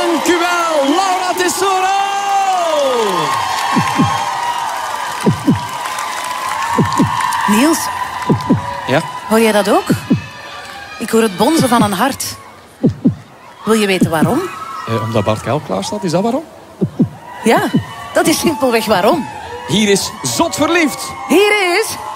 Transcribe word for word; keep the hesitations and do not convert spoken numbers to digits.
Dank u wel, Laura Tesoro! Niels. Ja? Hoor jij dat ook? Ik hoor het bonzen van een hart. Wil je weten waarom? Eh, omdat Bart Kuil klaar staat, is dat waarom? Ja, dat is simpelweg waarom. Hier is Zot Verliefd. Hier is...